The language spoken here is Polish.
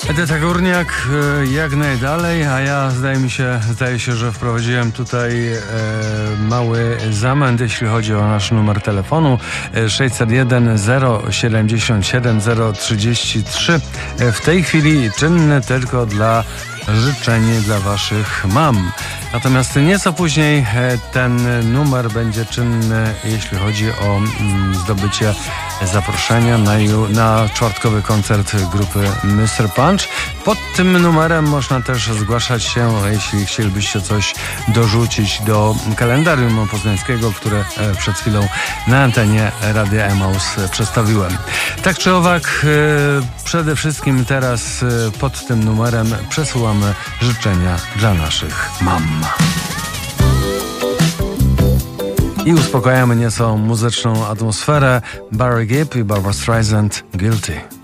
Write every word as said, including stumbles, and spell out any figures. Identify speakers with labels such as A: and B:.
A: Edyta Górniak, jak najdalej, a ja zdaje mi się, zdaje się, że wprowadziłem tutaj e, mały zamęt, jeśli chodzi o nasz numer telefonu sześćset jeden zero siedemdziesiąt siedem zero trzydzieści trzy. W tej chwili czynny tylko dla życzeń dla waszych mam. Natomiast nieco później ten numer będzie czynny, jeśli chodzi o zdobycie zaproszenia na, na czwartkowy koncert grupy mister Punch. Pod tym numerem można też zgłaszać się, jeśli chcielibyście coś dorzucić do kalendarium poznańskiego, które przed chwilą na antenie Radia Emaus przedstawiłem. Tak czy owak, przede wszystkim teraz pod tym numerem przesyłamy życzenia dla naszych mam. I uspokajamy nieco muzyczną atmosferę. Barry Gibb i Barbra Streisand, Guilty.